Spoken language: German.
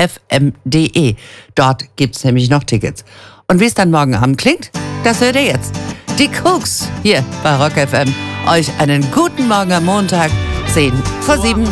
rockfm.de. Dort gibt's nämlich noch Tickets. Und wie es dann morgen Abend klingt, das hört ihr jetzt. Die Cooks hier bei Rock FM. Euch einen guten Morgen am Montag, 10 vor 7.